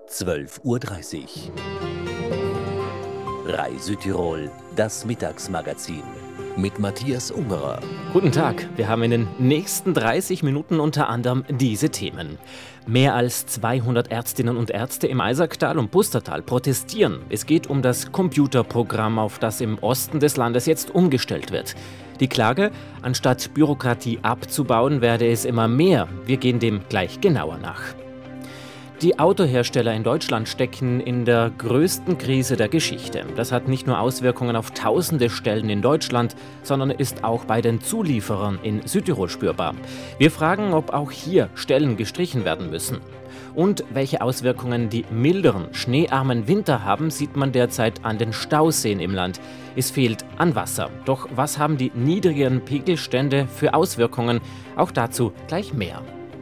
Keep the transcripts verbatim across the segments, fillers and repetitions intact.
zwölf Uhr dreißig. Rai Südtirol, das Mittagsmagazin mit Matthias Ungerer. Guten Tag, wir haben in den nächsten dreißig Minuten unter anderem diese Themen. Mehr als zweihundert Ärztinnen und Ärzte im Eisacktal und Pustertal protestieren. Es geht um das Computerprogramm, auf das im Osten des Landes jetzt umgestellt wird. Die Klage, anstatt Bürokratie abzubauen, werde es immer mehr. Wir gehen dem gleich genauer nach. Die Autohersteller in Deutschland stecken in der größten Krise der Geschichte. Das hat nicht nur Auswirkungen auf tausende Stellen in Deutschland, sondern ist auch bei den Zulieferern in Südtirol spürbar. Wir fragen, ob auch hier Stellen gestrichen werden müssen. Und welche Auswirkungen die milderen, schneearmen Winter haben, sieht man derzeit an den Stauseen im Land. Es fehlt an Wasser. Doch was haben die niedrigeren Pegelstände für Auswirkungen? Auch dazu gleich mehr.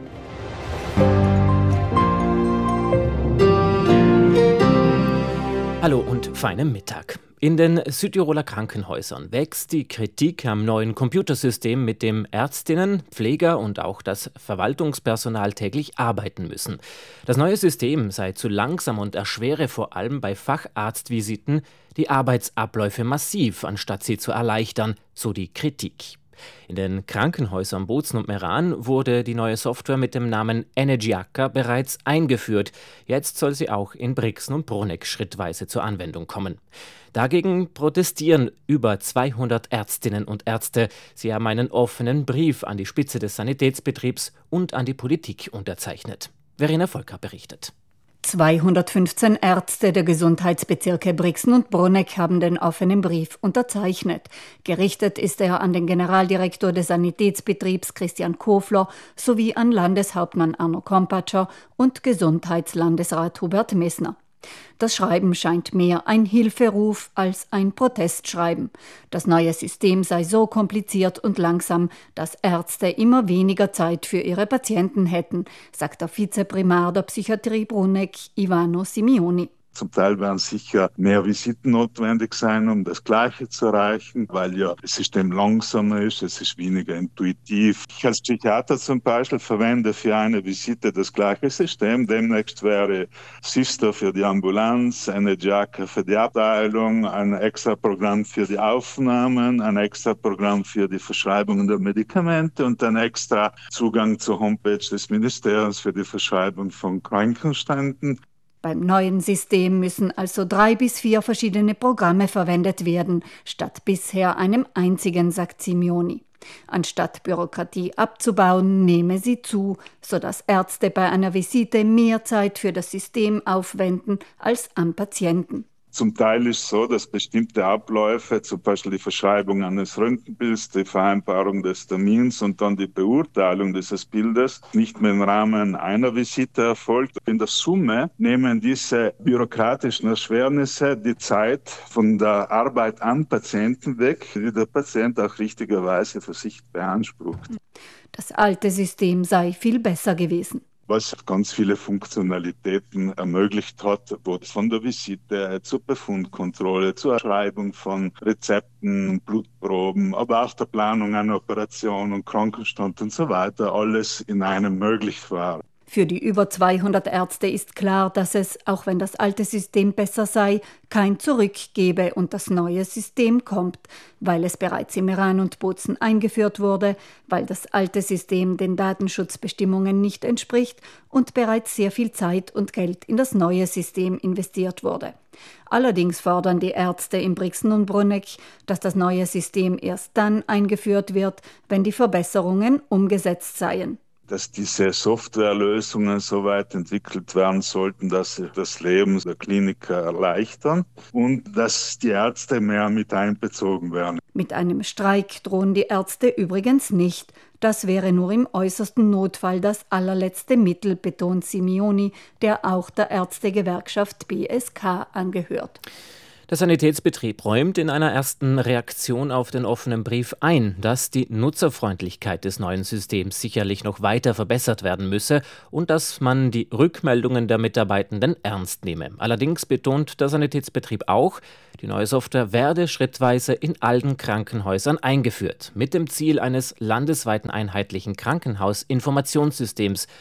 Hallo und feinen Mittag. In den Südtiroler Krankenhäusern wächst die Kritik am neuen Computersystem, mit dem Ärztinnen, Pfleger und auch das Verwaltungspersonal täglich arbeiten müssen. Das neue System sei zu langsam und erschwere vor allem bei Facharztvisiten die Arbeitsabläufe massiv, anstatt sie zu erleichtern, so die Kritik. In den Krankenhäusern Bozen und Meran wurde die neue Software mit dem Namen Energiaca bereits eingeführt. Jetzt soll sie auch in Brixen und Bruneck schrittweise zur Anwendung kommen. Dagegen protestieren über zweihundert Ärztinnen und Ärzte. Sie haben einen offenen Brief an die Spitze des Sanitätsbetriebs und an die Politik unterzeichnet. Verena Volker berichtet. zweihundertfünfzehn Ärzte der Gesundheitsbezirke Brixen und Bruneck haben den offenen Brief unterzeichnet. Gerichtet ist er an den Generaldirektor des Sanitätsbetriebs Christian Kofler sowie an Landeshauptmann Arno Kompatscher und Gesundheitslandesrat Hubert Messner. Das Schreiben scheint mehr ein Hilferuf als ein Protestschreiben. Das neue System sei so kompliziert und langsam, dass Ärzte immer weniger Zeit für ihre Patienten hätten, sagt der Vizeprimar der Psychiatrie Bruneck, Ivano Simeoni. Zum Teil werden sicher mehr Visiten notwendig sein, um das Gleiche zu erreichen, weil ja das System langsamer ist, es ist weniger intuitiv. Ich als Psychiater zum Beispiel verwende für eine Visite das gleiche System. Demnächst wäre Sister für die Ambulanz, Energiaca für die Abteilung, ein extra Programm für die Aufnahmen, ein extra Programm für die Verschreibung der Medikamente und ein extra Zugang zur Homepage des Ministeriums für die Verschreibung von Krankenständen. Beim neuen System müssen also drei bis vier verschiedene Programme verwendet werden, statt bisher einem einzigen, sagt Simeoni. Anstatt Bürokratie abzubauen, nehme sie zu, sodass Ärzte bei einer Visite mehr Zeit für das System aufwenden als am Patienten. Zum Teil ist es so, dass bestimmte Abläufe, zum Beispiel die Verschreibung eines Röntgenbilds, die Vereinbarung des Termins und dann die Beurteilung dieses Bildes nicht mehr im Rahmen einer Visite erfolgt. In der Summe nehmen diese bürokratischen Erschwernisse die Zeit von der Arbeit am Patienten weg, die der Patient auch richtigerweise für sich beansprucht. Das alte System sei viel besser gewesen. Was ganz viele Funktionalitäten ermöglicht hat, wo es von der Visite zur Befundkontrolle, zur Schreibung von Rezepten, Blutproben, aber auch der Planung einer Operation und Krankenstand und so weiter, alles in einem möglich war. Für die über zweihundert Ärzte ist klar, dass es, auch wenn das alte System besser sei, kein Zurück gebe und das neue System kommt, weil es bereits im Meran und Bozen eingeführt wurde, weil das alte System den Datenschutzbestimmungen nicht entspricht und bereits sehr viel Zeit und Geld in das neue System investiert wurde. Allerdings fordern die Ärzte in Brixen und Bruneck, dass das neue System erst dann eingeführt wird, wenn die Verbesserungen umgesetzt seien. Dass diese Softwarelösungen so weit entwickelt werden sollten, dass sie das Leben der Kliniker erleichtern und dass die Ärzte mehr mit einbezogen werden. Mit einem Streik drohen die Ärzte übrigens nicht. Das wäre nur im äußersten Notfall das allerletzte Mittel, betont Simeoni, der auch der Ärztegewerkschaft B S K angehört. Der Sanitätsbetrieb räumt in einer ersten Reaktion auf den offenen Brief ein, dass die Nutzerfreundlichkeit des neuen Systems sicherlich noch weiter verbessert werden müsse und dass man die Rückmeldungen der Mitarbeitenden ernst nehme. Allerdings betont der Sanitätsbetrieb auch, die neue Software werde schrittweise in allen Krankenhäusern eingeführt, mit dem Ziel eines landesweiten einheitlichen Krankenhausinformationssystems.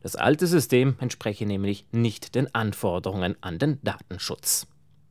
Das alte System entspreche nämlich nicht den Anforderungen an den Datenschutz.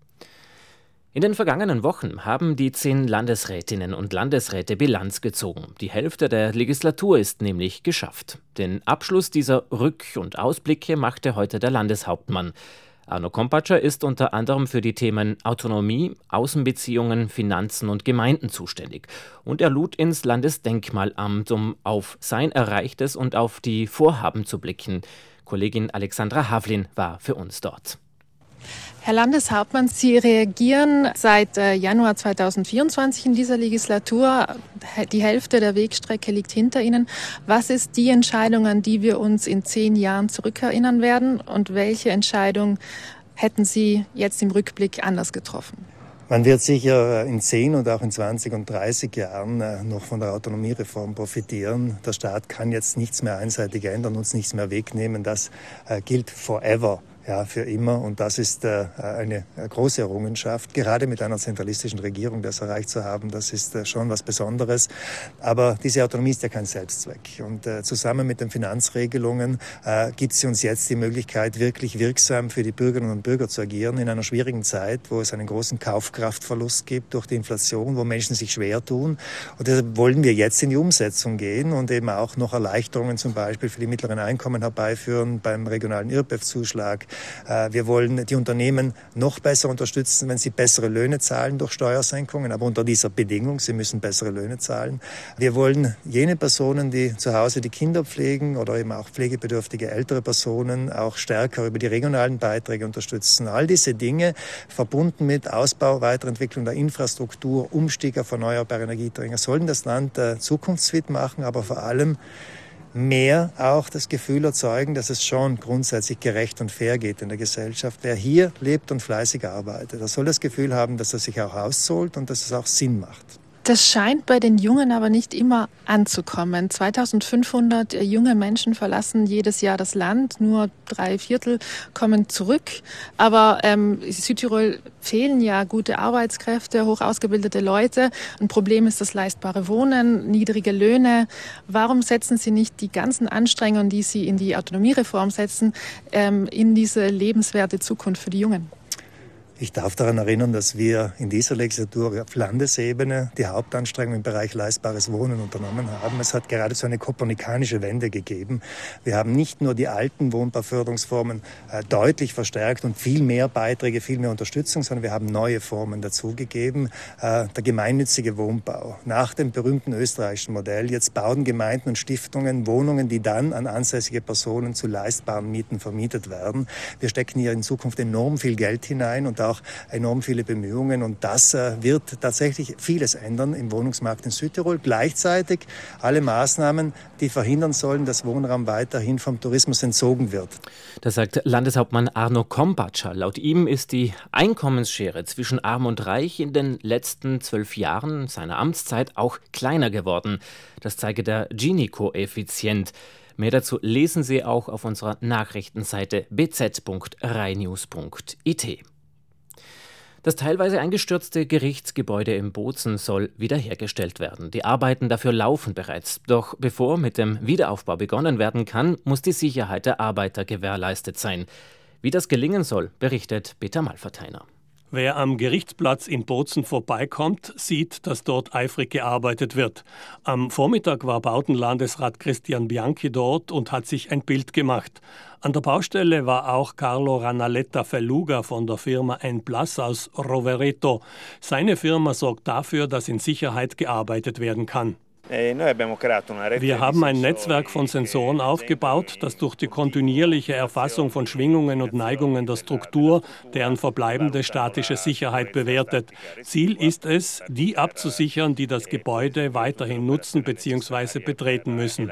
In den vergangenen Wochen haben die zehn Landesrätinnen und Landesräte Bilanz gezogen. Die Hälfte der Legislatur ist nämlich geschafft. Den Abschluss dieser Rück- und Ausblicke machte heute der Landeshauptmann. Arno Kompatscher ist unter anderem für die Themen Autonomie, Außenbeziehungen, Finanzen und Gemeinden zuständig. Und er lud ins Landesdenkmalamt, um auf sein Erreichtes und auf die Vorhaben zu blicken. Kollegin Alexandra Havlin war für uns dort. Herr Landeshauptmann, Sie reagieren seit Januar zweitausendvierundzwanzig in dieser Legislatur. Die Hälfte der Wegstrecke liegt hinter Ihnen. Was ist die Entscheidung, an die wir uns in zehn Jahren zurückerinnern werden? Und welche Entscheidung hätten Sie jetzt im Rückblick anders getroffen? Man wird sicher in zehn und auch in zwanzig und dreißig Jahren noch von der Autonomiereform profitieren. Der Staat kann jetzt nichts mehr einseitig ändern, uns nichts mehr wegnehmen. Das gilt forever. Ja, für immer. Und das ist äh, eine große Errungenschaft. Gerade mit einer zentralistischen Regierung das erreicht zu haben, das ist äh, schon was Besonderes. Aber diese Autonomie ist ja kein Selbstzweck. Und äh, zusammen mit den Finanzregelungen äh, gibt sie uns jetzt die Möglichkeit, wirklich wirksam für die Bürgerinnen und Bürger zu agieren in einer schwierigen Zeit, wo es einen großen Kaufkraftverlust gibt durch die Inflation, wo Menschen sich schwer tun. Und deshalb wollen wir jetzt in die Umsetzung gehen und eben auch noch Erleichterungen zum Beispiel für die mittleren Einkommen herbeiführen beim regionalen I R P E F-Zuschlag. Wir wollen die Unternehmen noch besser unterstützen, wenn sie bessere Löhne zahlen durch Steuersenkungen, aber unter dieser Bedingung, sie müssen bessere Löhne zahlen. Wir wollen jene Personen, die zu Hause die Kinder pflegen oder eben auch pflegebedürftige ältere Personen, auch stärker über die regionalen Beiträge unterstützen. All diese Dinge, verbunden mit Ausbau, Weiterentwicklung der Infrastruktur, Umstieg auf erneuerbare Energieträger, sollen das Land zukunftsfit machen, aber vor allem mehr auch das Gefühl erzeugen, dass es schon grundsätzlich gerecht und fair geht in der Gesellschaft. Wer hier lebt und fleißig arbeitet, der soll das Gefühl haben, dass er sich auch auszahlt und dass es auch Sinn macht. Das scheint bei den Jungen aber nicht immer anzukommen. zweitausendfünfhundert junge Menschen verlassen jedes Jahr das Land, nur drei Viertel kommen zurück. Aber ähm, in Südtirol fehlen ja gute Arbeitskräfte, hoch ausgebildete Leute. Ein Problem ist das leistbare Wohnen, niedrige Löhne. Warum setzen Sie nicht die ganzen Anstrengungen, die Sie in die Autonomiereform setzen, ähm, in diese lebenswerte Zukunft für die Jungen? Ich darf daran erinnern, dass wir in dieser Legislatur auf Landesebene die Hauptanstrengung im Bereich leistbares Wohnen unternommen haben. Es hat geradezu eine kopernikanische Wende gegeben. Wir haben nicht nur die alten Wohnbauförderungsformen äh, deutlich verstärkt und viel mehr Beiträge, viel mehr Unterstützung, sondern wir haben neue Formen dazugegeben. Äh, der gemeinnützige Wohnbau. Nach dem berühmten österreichischen Modell. Jetzt bauen Gemeinden und Stiftungen Wohnungen, die dann an ansässige Personen zu leistbaren Mieten vermietet werden. Wir stecken hier in Zukunft enorm viel Geld hinein und auch enorm viele Bemühungen und das äh, wird tatsächlich vieles ändern im Wohnungsmarkt in Südtirol. Gleichzeitig alle Maßnahmen, die verhindern sollen, dass Wohnraum weiterhin vom Tourismus entzogen wird. Das sagt Landeshauptmann Arno Kompatscher. Laut ihm ist die Einkommensschere zwischen Arm und Reich in den letzten zwölf Jahren seiner Amtszeit auch kleiner geworden. Das zeige der Gini-Koeffizient. Mehr dazu lesen Sie auch auf unserer Nachrichtenseite b z punkt rheinews punkt i t. Das teilweise eingestürzte Gerichtsgebäude in Bozen soll wiederhergestellt werden. Die Arbeiten dafür laufen bereits. Doch bevor mit dem Wiederaufbau begonnen werden kann, muss die Sicherheit der Arbeiter gewährleistet sein. Wie das gelingen soll, berichtet Peter Malverteiner. Wer am Gerichtsplatz in Bozen vorbeikommt, sieht, dass dort eifrig gearbeitet wird. Am Vormittag war Bautenlandesrat Christian Bianchi dort und hat sich ein Bild gemacht. An der Baustelle war auch Carlo Ranaletta Felluga von der Firma N-Plus aus Rovereto. Seine Firma sorgt dafür, dass in Sicherheit gearbeitet werden kann. Wir haben ein Netzwerk von Sensoren aufgebaut, das durch die kontinuierliche Erfassung von Schwingungen und Neigungen der Struktur deren verbleibende statische Sicherheit bewertet. Ziel ist es, die abzusichern, die das Gebäude weiterhin nutzen bzw. betreten müssen.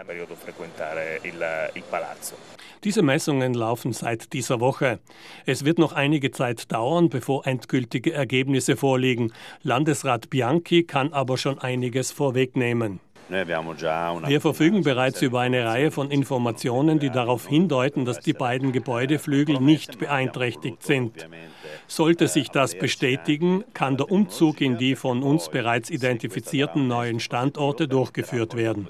Diese Messungen laufen seit dieser Woche. Es wird noch einige Zeit dauern, bevor endgültige Ergebnisse vorliegen. Landesrat Bianchi kann aber schon einiges vorwegnehmen. Wir verfügen bereits über eine Reihe von Informationen, die darauf hindeuten, dass die beiden Gebäudeflügel nicht beeinträchtigt sind. Sollte sich das bestätigen, kann der Umzug in die von uns bereits identifizierten neuen Standorte durchgeführt werden.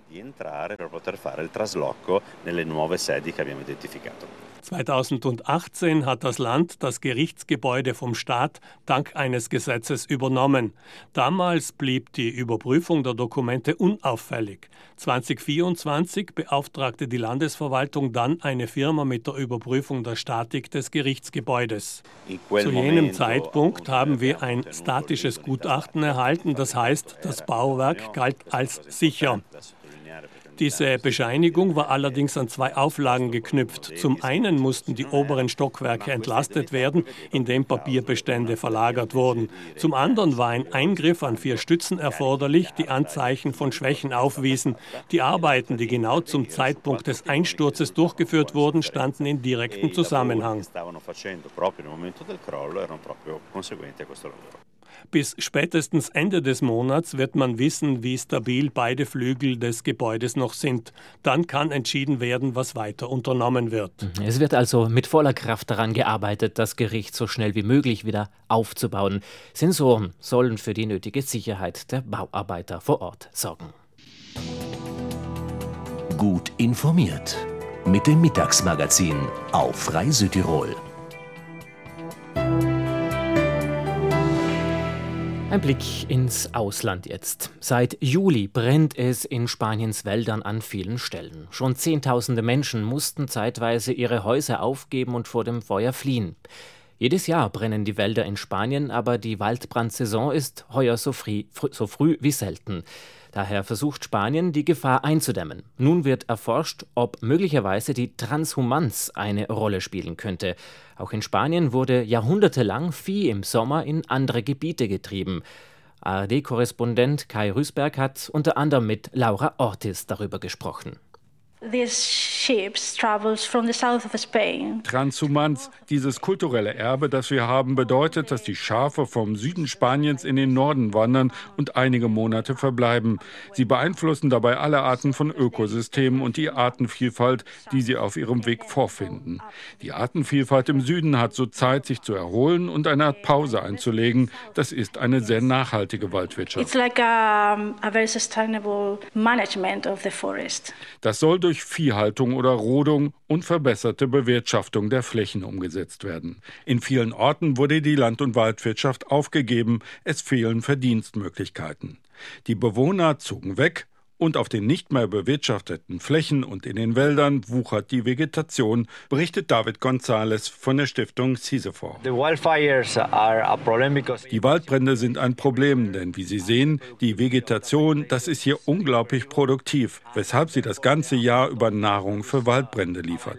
zweitausendachtzehn hat das Land das Gerichtsgebäude vom Staat dank eines Gesetzes übernommen. Damals blieb die Überprüfung der Dokumente unauffällig. zweitausendvierundzwanzig beauftragte die Landesverwaltung dann eine Firma mit der Überprüfung der Statik des Gerichtsgebäudes. Zu jenem Zeitpunkt haben wir ein statisches Gutachten erhalten, das heißt, das Bauwerk galt als sicher. Diese Bescheinigung war allerdings an zwei Auflagen geknüpft. Zum einen mussten die oberen Stockwerke entlastet werden, indem Papierbestände verlagert wurden. Zum anderen war ein Eingriff an vier Stützen erforderlich, die Anzeichen von Schwächen aufwiesen. Die Arbeiten, die genau zum Zeitpunkt des Einsturzes durchgeführt wurden, standen in direktem Zusammenhang. Bis spätestens Ende des Monats wird man wissen, wie stabil beide Flügel des Gebäudes noch sind. Dann kann entschieden werden, was weiter unternommen wird. Es wird also mit voller Kraft daran gearbeitet, das Gericht so schnell wie möglich wieder aufzubauen. Sensoren sollen für die nötige Sicherheit der Bauarbeiter vor Ort sorgen. Gut informiert mit dem Mittagsmagazin auf Frei Südtirol. Ein Blick ins Ausland jetzt. Seit Juli brennt es in Spaniens Wäldern an vielen Stellen. Schon Zehntausende Menschen mussten zeitweise ihre Häuser aufgeben und vor dem Feuer fliehen. Jedes Jahr brennen die Wälder in Spanien, aber die Waldbrandsaison ist heuer so früh, so früh wie selten. Daher versucht Spanien, die Gefahr einzudämmen. Nun wird erforscht, ob möglicherweise die Transhumanz eine Rolle spielen könnte. Auch in Spanien wurde jahrhundertelang Vieh im Sommer in andere Gebiete getrieben. A R D-Korrespondent Kai Rüßberg hat unter anderem mit Laura Ortiz darüber gesprochen. These ships travels from the south of Spain. Transhumanz, dieses kulturelle Erbe, das wir haben, bedeutet, dass die Schafe vom Süden Spaniens in den Norden wandern und einige Monate verbleiben. Sie beeinflussen dabei alle Arten von Ökosystemen und die Artenvielfalt, die sie auf ihrem Weg vorfinden. Die Artenvielfalt im Süden hat so Zeit, sich zu erholen und eine Art Pause einzulegen. Das ist eine sehr nachhaltige Waldwirtschaft. It's like a, a very sustainable management of the forest. Das soll durch Viehhaltung oder Rodung und verbesserte Bewirtschaftung der Flächen umgesetzt werden. In vielen Orten wurde die Land- und Waldwirtschaft aufgegeben, es fehlen Verdienstmöglichkeiten. Die Bewohner zogen weg und auf den nicht mehr bewirtschafteten Flächen und in den Wäldern wuchert die Vegetation, berichtet David González von der Stiftung Sisyphos. Die Waldbrände sind ein Problem, denn wie Sie sehen, die Vegetation, das ist hier unglaublich produktiv, weshalb sie das ganze Jahr über Nahrung für Waldbrände liefert.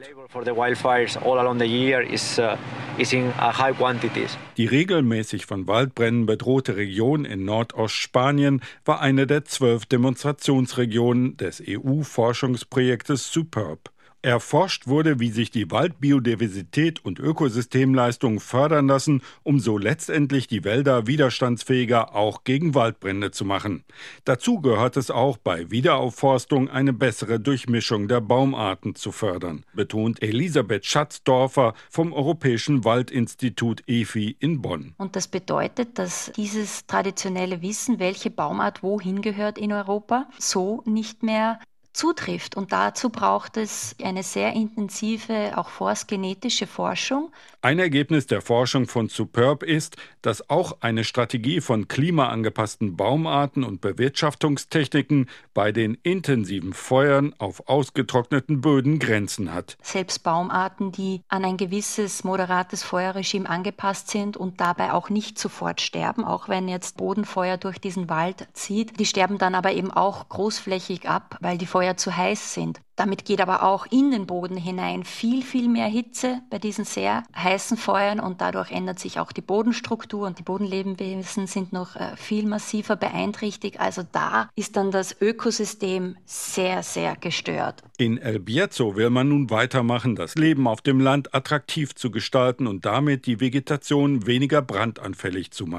Die regelmäßig von Waldbränden bedrohte Region in Nordostspanien war eine der zwölf Demonstrationsregionen des E U-Forschungsprojektes Superb. Erforscht wurde, wie sich die Waldbiodiversität und Ökosystemleistungen fördern lassen, um so letztendlich die Wälder widerstandsfähiger auch gegen Waldbrände zu machen. Dazu gehört es auch, bei Wiederaufforstung eine bessere Durchmischung der Baumarten zu fördern, betont Elisabeth Schatzdorfer vom Europäischen Waldinstitut E F I in Bonn. Und das bedeutet, dass dieses traditionelle Wissen, welche Baumart wohin gehört in Europa, so nicht mehr zutrifft. Und dazu braucht es eine sehr intensive, auch forstgenetische Forschung. Ein Ergebnis der Forschung von Superb ist, dass auch eine Strategie von klimaangepassten Baumarten und Bewirtschaftungstechniken bei den intensiven Feuern auf ausgetrockneten Böden Grenzen hat. Selbst Baumarten, die an ein gewisses moderates Feuerregime angepasst sind und dabei auch nicht sofort sterben, auch wenn jetzt Bodenfeuer durch diesen Wald zieht, die sterben dann aber eben auch großflächig ab, weil die Feuer zu heiß sind. Damit geht aber auch in den Boden hinein viel, viel mehr Hitze bei diesen sehr heißen Feuern und dadurch ändert sich auch die Bodenstruktur und die Bodenlebewesen sind noch äh, viel massiver beeinträchtigt. Also da ist dann das Ökosystem sehr, sehr gestört. In El Bierzo will man nun weitermachen, das Leben auf dem Land attraktiv zu gestalten und damit die Vegetation weniger brandanfällig zu machen.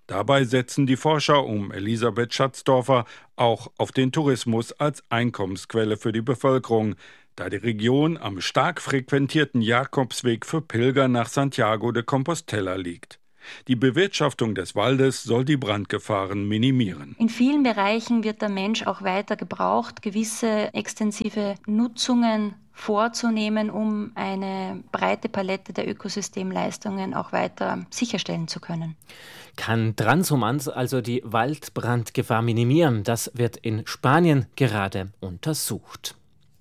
Dabei setzen die Forscher um Elisabeth Schatzdorfer auch auf den Tourismus als Einkommensquelle für die Bevölkerung, da die Region am stark frequentierten Jakobsweg für Pilger nach Santiago de Compostela liegt. Die Bewirtschaftung des Waldes soll die Brandgefahren minimieren. In vielen Bereichen wird der Mensch auch weiter gebraucht, gewisse extensive Nutzungen vorzunehmen, um eine breite Palette der Ökosystemleistungen auch weiter sicherstellen zu können. Kann Transhumans also die Waldbrandgefahr minimieren? Das wird in Spanien gerade untersucht.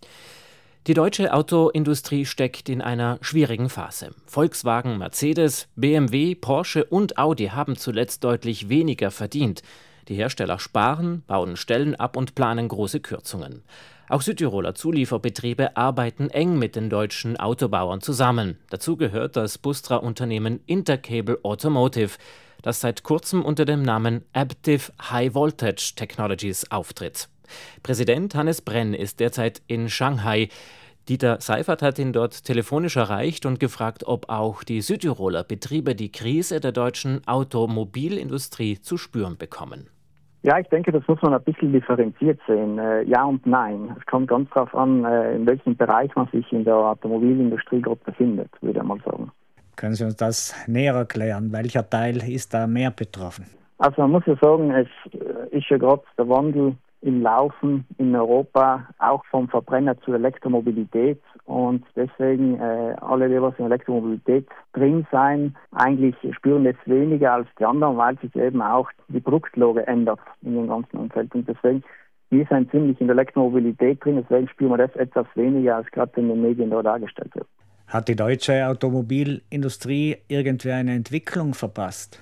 Die deutsche Autoindustrie steckt in einer schwierigen Phase. Volkswagen, Mercedes, B M W, Porsche und Audi haben zuletzt deutlich weniger verdient. Die Hersteller sparen, bauen Stellen ab und planen große Kürzungen. Auch Südtiroler Zulieferbetriebe arbeiten eng mit den deutschen Autobauern zusammen. Dazu gehört das Bustra-Unternehmen Intercable Automotive, das seit kurzem unter dem Namen Aptiv High Voltage Technologies auftritt. Präsident Hannes Brenn ist derzeit in Shanghai. Dieter Seifert hat ihn dort telefonisch erreicht und gefragt, ob auch die Südtiroler Betriebe die Krise der deutschen Automobilindustrie zu spüren bekommen. Ja, ich denke, das muss man ein bisschen differenziert sehen. Ja und nein. Es kommt ganz darauf an, in welchem Bereich man sich in der Automobilindustrie gerade befindet, würde ich mal sagen. Können Sie uns das näher erklären? Welcher Teil ist da mehr betroffen? Also man muss ja sagen, es ist ja gerade der Wandel im Laufen in Europa, auch vom Verbrenner zur Elektromobilität. Und deswegen äh, alle, die was in Elektromobilität drin sein, eigentlich spüren das weniger als die anderen, weil sich eben auch die Produktlage ändert in dem ganzen Umfeld. Und deswegen, wir sind ziemlich in der Elektromobilität drin, deswegen spüren wir das etwas weniger, als gerade in den Medien da dargestellt wird. Hat die deutsche Automobilindustrie irgendwie eine Entwicklung verpasst?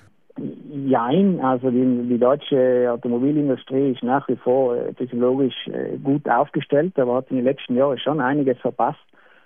Nein, also die, die deutsche Automobilindustrie ist nach wie vor äh, technologisch äh, gut aufgestellt, aber hat in den letzten Jahren schon einiges verpasst,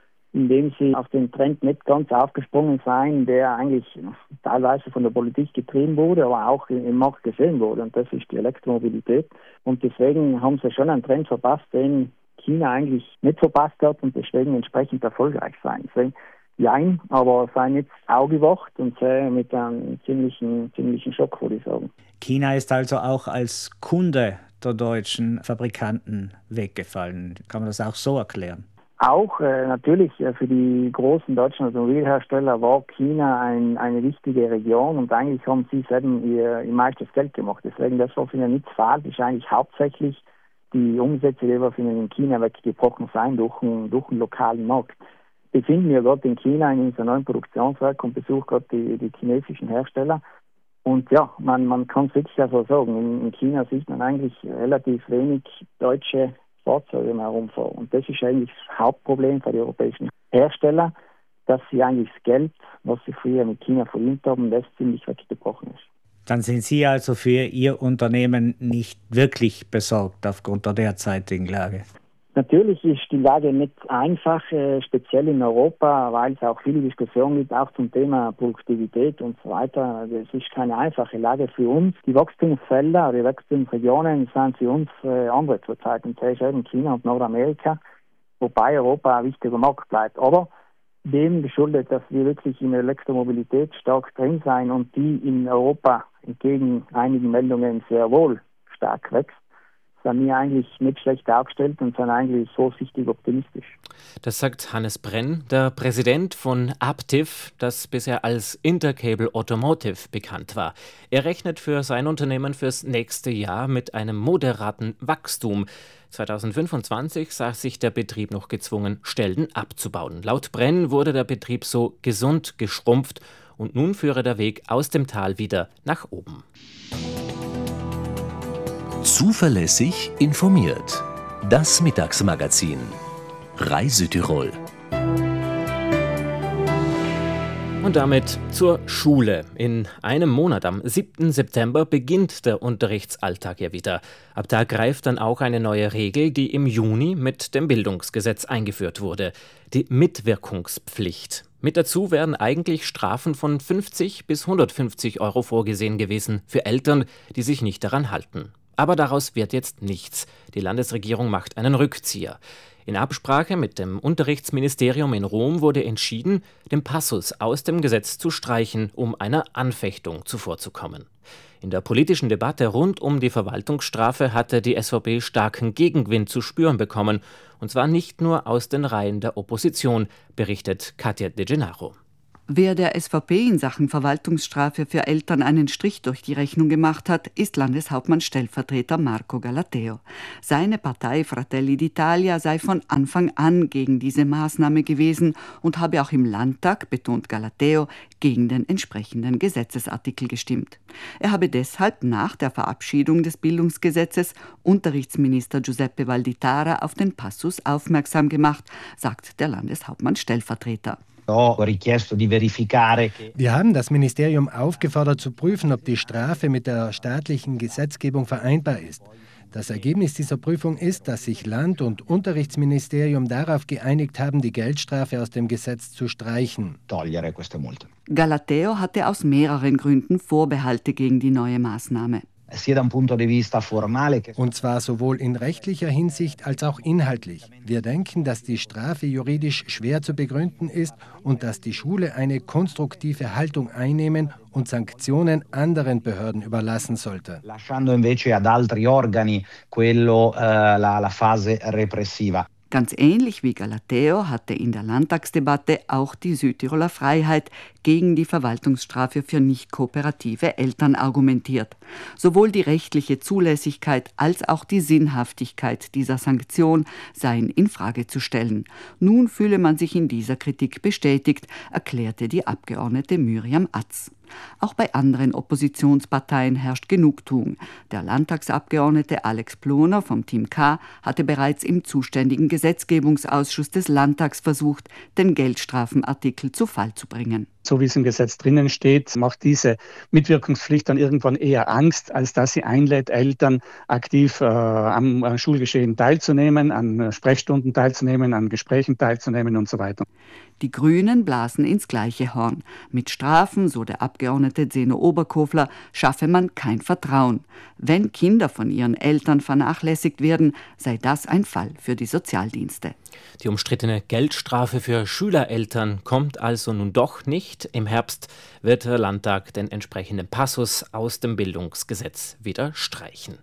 indem sie auf den Trend nicht ganz aufgesprungen sind, der eigentlich teilweise von der Politik getrieben wurde, aber auch im Markt gesehen wurde. Und das ist die Elektromobilität. Und deswegen haben sie schon einen Trend verpasst, den China eigentlich nicht verpasst hat und deswegen entsprechend erfolgreich sein. Deswegen Nein, aber seien jetzt aufgewacht und sehen mit einem ziemlichen, ziemlichen Schock, würde ich sagen. China ist also auch als Kunde der deutschen Fabrikanten weggefallen. Kann man das auch so erklären? Auch äh, natürlich äh, für die großen deutschen Automobilhersteller war China ein, eine wichtige Region und eigentlich haben sie eben ihr, ihr meistes Geld gemacht. Deswegen, das war für ihnen nicht falsch, ist eigentlich hauptsächlich die Umsätze, die wir in China weggebrochen sind durch, durch den lokalen Markt. Wir befinden ja gerade in China in unserem neuen Produktionswerk und besuchen gerade die, die chinesischen Hersteller. Und ja, man, man kann es wirklich so sagen, in, in China sieht man eigentlich relativ wenig deutsche Fahrzeuge mehr herumfahren. Und das ist eigentlich das Hauptproblem für die europäischen Hersteller, dass sie eigentlich das Geld, was sie früher mit China verdient haben, das ziemlich weggebrochen ist. Dann sind Sie also für Ihr Unternehmen nicht wirklich besorgt aufgrund der derzeitigen Lage? Natürlich ist die Lage nicht einfach, äh, speziell in Europa, weil es auch viele Diskussionen gibt, auch zum Thema Produktivität und so weiter. Es ist keine einfache Lage für uns. Die Wachstumsfelder, die Wachstumsregionen sind für uns äh, andere zurzeit. Und das ist eben China und Nordamerika, wobei Europa ein wichtiger Markt bleibt. Aber dem geschuldet, dass wir wirklich in der Elektromobilität stark drin sein und die in Europa entgegen einigen Meldungen sehr wohl stark wächst, sind wir eigentlich nicht schlecht aufgestellt und sind eigentlich vorsichtig optimistisch. Das sagt Hannes Brenn, der Präsident von Aptiv, das bisher als Intercable Automotive bekannt war. Er rechnet für sein Unternehmen fürs nächste Jahr mit einem moderaten Wachstum. zweitausendfünfundzwanzig sah sich der Betrieb noch gezwungen, Stellen abzubauen. Laut Brenn wurde der Betrieb so gesund geschrumpft und nun führe der Weg aus dem Tal wieder nach oben. Zuverlässig informiert. Das Mittagsmagazin. Reisütirol. Und damit zur Schule. In einem Monat, am siebten September, beginnt der Unterrichtsalltag ja wieder. Ab da greift dann auch eine neue Regel, die im Juni mit dem Bildungsgesetz eingeführt wurde. Die Mitwirkungspflicht. Mit dazu wären eigentlich Strafen von fünfzig bis hundertfünfzig Euro vorgesehen gewesen für Eltern, die sich nicht daran halten. Aber daraus wird jetzt nichts. Die Landesregierung macht einen Rückzieher. In Absprache mit dem Unterrichtsministerium in Rom wurde entschieden, den Passus aus dem Gesetz zu streichen, um einer Anfechtung zuvorzukommen. In der politischen Debatte rund um die Verwaltungsstrafe hatte die S V P starken Gegenwind zu spüren bekommen, und zwar nicht nur aus den Reihen der Opposition, berichtet Katja De Gennaro. Wer der S V P in Sachen Verwaltungsstrafe für Eltern einen Strich durch die Rechnung gemacht hat, ist Landeshauptmann-Stellvertreter Marco Galateo. Seine Partei Fratelli d'Italia sei von Anfang an gegen diese Maßnahme gewesen und habe auch im Landtag, betont Galateo, gegen den entsprechenden Gesetzesartikel gestimmt. Er habe deshalb nach der Verabschiedung des Bildungsgesetzes Unterrichtsminister Giuseppe Valditara auf den Passus aufmerksam gemacht, sagt der Landeshauptmann-Stellvertreter. Wir haben das Ministerium aufgefordert zu prüfen, ob die Strafe mit der staatlichen Gesetzgebung vereinbar ist. Das Ergebnis dieser Prüfung ist, dass sich Land- und Unterrichtsministerium darauf geeinigt haben, die Geldstrafe aus dem Gesetz zu streichen. Galateo hatte aus mehreren Gründen Vorbehalte gegen die neue Maßnahme. Und zwar sowohl in rechtlicher Hinsicht als auch inhaltlich. Wir denken, dass die Strafe juridisch schwer zu begründen ist und dass die Schule eine konstruktive Haltung einnehmen und Sanktionen anderen Behörden überlassen sollte. Ganz ähnlich wie Galateo hatte in der Landtagsdebatte auch die Südtiroler Freiheit gegen die Verwaltungsstrafe für nicht kooperative Eltern argumentiert. Sowohl die rechtliche Zulässigkeit als auch die Sinnhaftigkeit dieser Sanktion seien in Frage zu stellen. Nun fühle man sich in dieser Kritik bestätigt, erklärte die Abgeordnete Myriam Atz. Auch bei anderen Oppositionsparteien herrscht Genugtuung. Der Landtagsabgeordnete Alex Ploner vom Team K hatte bereits im zuständigen Gesetzgebungsausschuss des Landtags versucht, den Geldstrafenartikel zu Fall zu bringen. So wie es im Gesetz drinnen steht, macht diese Mitwirkungspflicht dann irgendwann eher Angst, als dass sie einlädt, Eltern aktiv äh, am, am Schulgeschehen teilzunehmen, an Sprechstunden teilzunehmen, an Gesprächen teilzunehmen und so weiter. Die Grünen blasen ins gleiche Horn. Mit Strafen, so der Abgeordnete Zeno Oberkofler, schaffe man kein Vertrauen. Wenn Kinder von ihren Eltern vernachlässigt werden, sei das ein Fall für die Sozialdienste. Die umstrittene Geldstrafe für Schülereltern kommt also nun doch nicht. Im Herbst wird der Landtag den entsprechenden Passus aus dem Bildungsgesetz wieder streichen.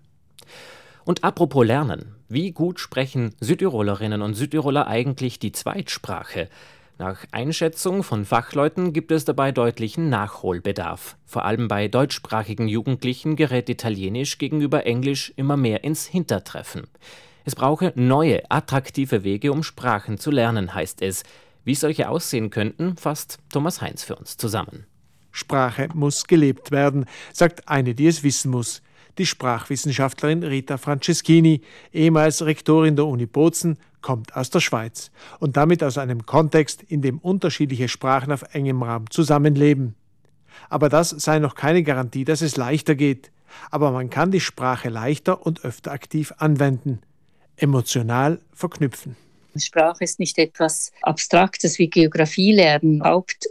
Und apropos Lernen, wie gut sprechen Südtirolerinnen und Südtiroler eigentlich die Zweitsprache? Nach Einschätzung von Fachleuten gibt es dabei deutlichen Nachholbedarf. Vor allem bei deutschsprachigen Jugendlichen gerät Italienisch gegenüber Englisch immer mehr ins Hintertreffen. Es brauche neue, attraktive Wege, um Sprachen zu lernen, heißt es. Wie solche aussehen könnten, fasst Thomas Heinz für uns zusammen. Sprache muss gelebt werden, sagt eine, die es wissen muss. Die Sprachwissenschaftlerin Rita Franceschini, ehemals Rektorin der Uni Bozen, kommt aus der Schweiz und damit aus einem Kontext, in dem unterschiedliche Sprachen auf engem Raum zusammenleben. Aber das sei noch keine Garantie, dass es leichter geht. Aber man kann die Sprache leichter und öfter aktiv anwenden, emotional verknüpfen. Sprache ist nicht etwas Abstraktes wie Geografie lernen,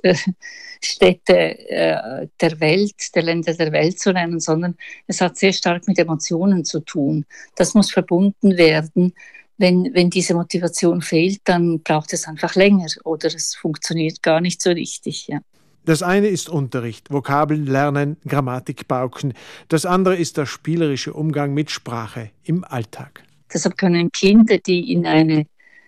Hauptstädte äh, der Welt, der Länder der Welt zu lernen, sondern es hat sehr stark mit Emotionen zu tun. Das muss verbunden werden. Wenn, wenn diese Motivation fehlt, dann braucht es einfach länger oder es funktioniert gar nicht so richtig. Ja. Das eine ist Unterricht, Vokabeln lernen, Grammatik pauken. Das andere ist der spielerische Umgang mit Sprache im Alltag. Deshalb können Kinder, die in eine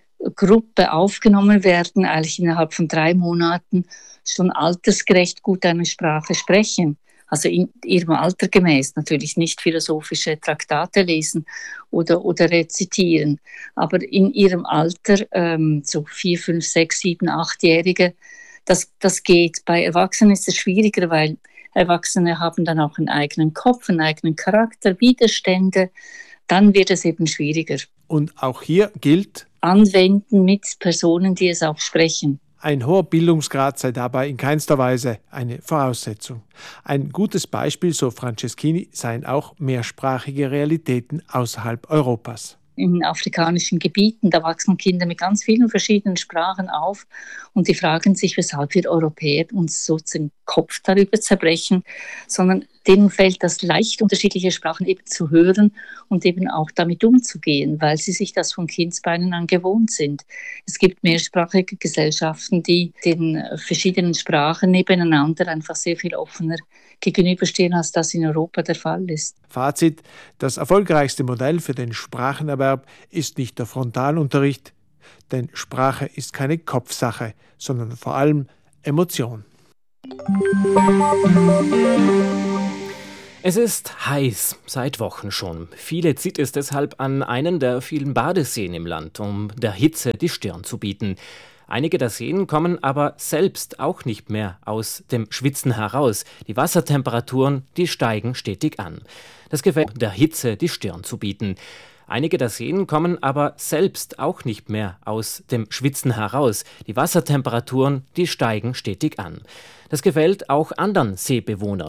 Gruppe aufgenommen werden, eigentlich innerhalb von drei Monaten schon altersgerecht gut eine Sprache sprechen. Also in ihrem Alter gemäß, natürlich nicht philosophische Traktate lesen oder, oder rezitieren, aber in ihrem Alter, ähm, so vier, fünf, sechs, sieben, achtjährige, das, das geht. Bei Erwachsenen ist es schwieriger, weil Erwachsene haben dann auch einen eigenen Kopf, einen eigenen Charakter, Widerstände, dann wird es eben schwieriger. Und auch hier gilt: Anwenden mit Personen, die es auch sprechen. Ein hoher Bildungsgrad sei dabei in keinster Weise eine Voraussetzung. Ein gutes Beispiel, so Franceschini, seien auch mehrsprachige Realitäten außerhalb Europas. In afrikanischen Gebieten, da wachsen Kinder mit ganz vielen verschiedenen Sprachen auf und die fragen sich, weshalb wir Europäer uns so den Kopf darüber zerbrechen, sondern denen fällt das leicht, unterschiedliche Sprachen eben zu hören und eben auch damit umzugehen, weil sie sich das von Kindsbeinen an gewohnt sind. Es gibt mehrsprachige Gesellschaften, die den verschiedenen Sprachen nebeneinander einfach sehr viel offener gegenüberstehen, als das in Europa der Fall ist. Fazit: Das erfolgreichste Modell für den Sprachenerwerb ist nicht der Frontalunterricht, denn Sprache ist keine Kopfsache, sondern vor allem Emotion. Es ist heiß, seit Wochen schon. Viele zieht es deshalb an einen der vielen Badeseen im Land, um der Hitze die Stirn zu bieten. Einige der Seen kommen aber selbst auch nicht mehr aus dem Schwitzen heraus. Die Wassertemperaturen, die steigen stetig an. Das gefällt der Hitze die Stirn zu bieten. Einige der Seen kommen aber selbst auch nicht mehr aus dem Schwitzen heraus. Die Wassertemperaturen, die steigen stetig an. Das gefällt auch anderen Seebewohnern.